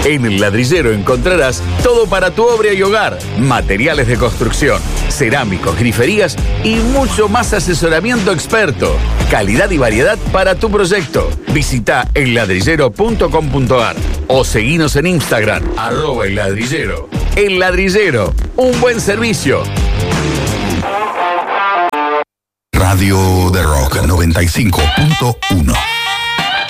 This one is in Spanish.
En El Ladrillero encontrarás todo para tu obra y hogar, materiales de construcción, cerámicos, griferías y mucho más asesoramiento experto. Calidad y variedad para tu proyecto. Visita elladrillero.com.ar o seguinos en Instagram, @elladrillero. El Ladrillero, un buen servicio. Radio de Rock 95.1.